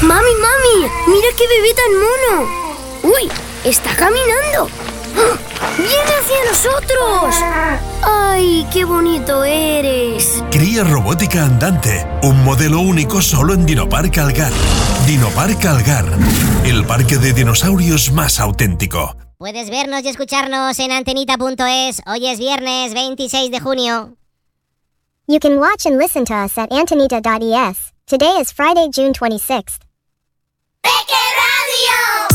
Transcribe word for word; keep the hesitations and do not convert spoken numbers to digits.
¡Mami, mami! ¡Mira qué bebé tan mono! ¡Uy! ¡Está caminando! ¡Viene hacia nosotros! ¡Ay, qué bonito eres! Cría robótica andante, un modelo único solo en Dinopark Algar. Dinopark Algar, el parque de dinosaurios más auténtico. Puedes vernos y escucharnos en antenita punto es. Hoy es viernes veintiséis de junio. You can watch and listen to us at antonita dot e s. Today is Friday, June twenty-sixth. ¡Peque Radio!